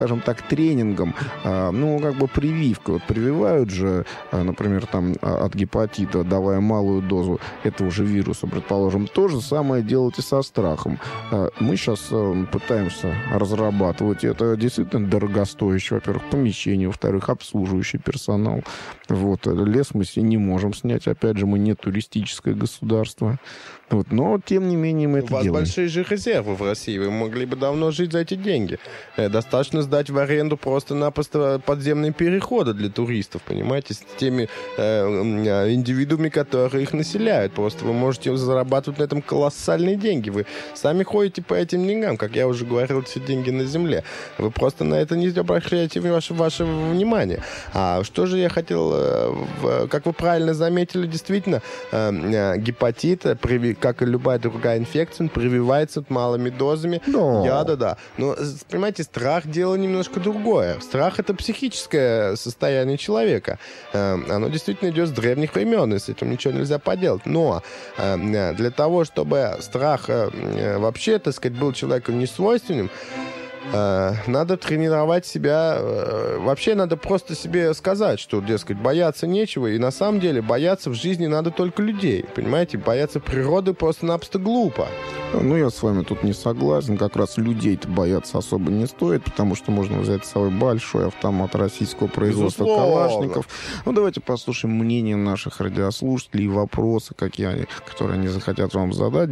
скажем так, тренингом, прививка. Вот прививают же, например, там от гепатита, давая малую дозу этого же вируса, предположим. То же самое делать и со страхом. Мы сейчас пытаемся разрабатывать. Это действительно дорогостоящее, во-первых, помещение, во-вторых, обслуживающий персонал. Вот. Лес мы себе не можем снять. Опять же, мы не туристическое государство. Вот. Но, тем не менее, мы это делаем. У вас большие же резервы в России. Вы могли бы давно жить за эти деньги. Достаточно сдать в аренду просто-напросто подземные переходы для туристов, понимаете, с теми индивидуумами, которые их населяют. Просто вы можете зарабатывать на этом колоссальные деньги. Вы сами ходите по этим деньгам, как я уже говорил, все деньги на земле. Вы просто на это не обращаете ваше внимание. А что же я хотел, как вы правильно заметили, действительно, гепатит, как и любая другая инфекция, прививается малыми дозами яда, да. Но, понимаете, страх — дело немножко другое. Страх — это психическое состояние человека. Оно действительно идет с древних времен, и с этим ничего нельзя поделать. Но для того, чтобы страх вообще, так сказать, был человеку несвойственным, надо тренировать себя. Вообще надо просто себе сказать, что, дескать, бояться нечего. И на самом деле бояться в жизни надо только людей. Понимаете? Бояться природы просто-напросто глупо. Ну, я с вами тут не согласен. Как раз людей-то бояться особо не стоит, потому что можно взять с собой большой автомат российского производства Калашников. Ну, давайте послушаем мнение наших радиослушателей и вопросы, которые они захотят вам задать.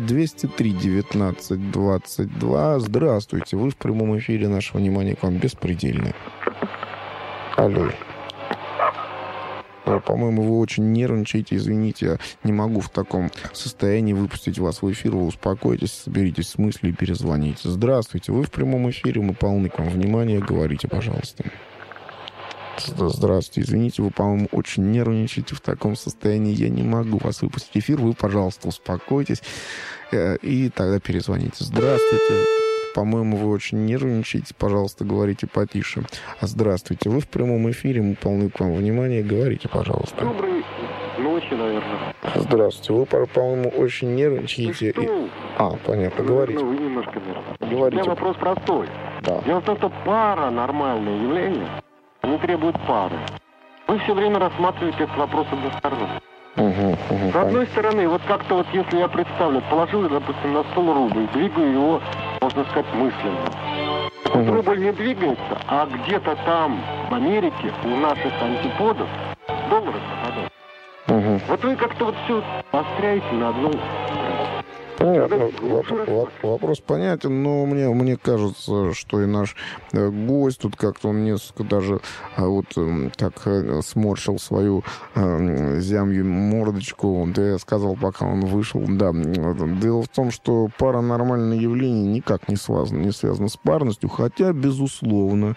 203-19-22. Здравствуйте. Вы в прямом эфире. Наше внимание к вам беспредельное. Алло. По-моему, вы очень нервничаете. Извините, я не могу в таком состоянии выпустить вас в эфир. Вы успокойтесь, соберитесь с мыслью и перезвоните. Здравствуйте, вы в прямом эфире. Мы полны к вам внимания. Говорите, пожалуйста. Здравствуйте, извините, вы, по-моему, очень нервничаете в таком состоянии. Я не могу вас выпустить в эфир. Вы, пожалуйста, успокойтесь и тогда перезвоните. Здравствуйте. По-моему, вы очень нервничаете. Пожалуйста, говорите потише. Здравствуйте. Вы в прямом эфире. Мы полны к вам внимания. Говорите, пожалуйста. Доброй ночи, наверное. Здравствуйте. Вы, по-моему, очень нервничаете. Понятно. Говорите. Вы немножко нервничаете. Говорите. У меня вопрос простой. Да. Дело в том, что паранормальные явления, они требуют пары. Вы все время рассматриваете этот вопрос односторонне. С одной стороны, вот как-то вот если я представлю, положил, допустим, на стол рубль, двигаю его, можно сказать, мысленно. Вот рубль не двигается, а где-то там, в Америке, у наших антиподов, доллары пропадают. Вот вы как-то вот все постряете на одну... Понятно. Вопрос понятен, но мне кажется, что и наш гость тут как-то он несколько даже так сморщил свою зямью мордочку. Да я сказал, пока он вышел. Да. Дело в том, что паранормальное явление никак не связано с парностью, хотя, безусловно,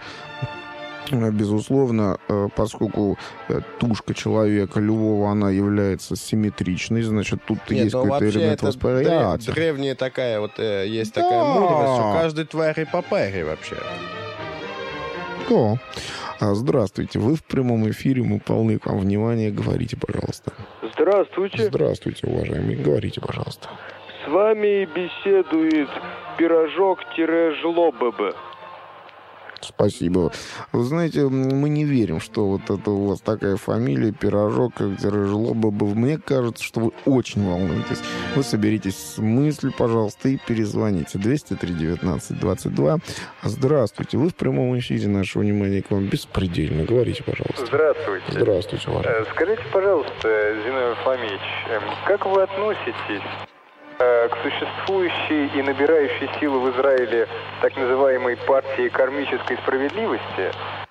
поскольку тушка человека любого, она является симметричной, значит, тут есть какой-то элемент восприятия. Древняя такая есть такая мудрость, что каждый тварь по паре вообще. Да. Здравствуйте, вы в прямом эфире, мы полны к вам внимания, говорите, пожалуйста. Здравствуйте. Здравствуйте, уважаемый, говорите, пожалуйста. С вами беседует Пирожок-Жлобебе. Спасибо. Вы знаете, мы не верим, что вот это у вас такая фамилия, Пирожок, Жлобебе. Мне кажется, что вы очень волнуетесь. Вы соберитесь с мыслью, пожалуйста, и перезвоните. 203-19-22. Здравствуйте. Вы в прямом эфире. Наше внимание к вам беспредельно. Говорите, пожалуйста. Здравствуйте. Здравствуйте, уважаемый. Скажите, пожалуйста, Зиновий Фомич, как вы относитесь к существующей и набирающей силу в Израиле так называемой партии кармической справедливости,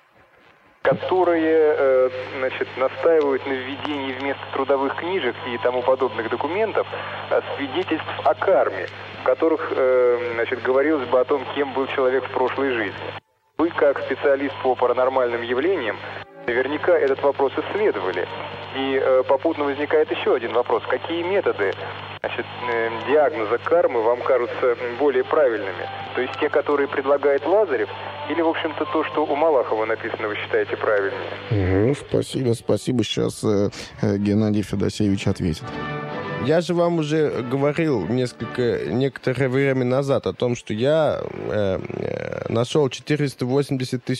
которые, настаивают на введении вместо трудовых книжек и тому подобных документов свидетельств о карме, в которых, говорилось бы о том, кем был человек в прошлой жизни. Вы, как специалист по паранормальным явлениям, наверняка этот вопрос исследовали. И попутно возникает еще один вопрос. Какие методы диагноза кармы вам кажутся более правильными? То есть те, которые предлагает Лазарев, или, в общем-то, то, что у Малахова написано, вы считаете правильнее? Спасибо. Сейчас Геннадий Федосеевич ответит. Я же вам уже говорил некоторое время назад о том, что я нашел 480 000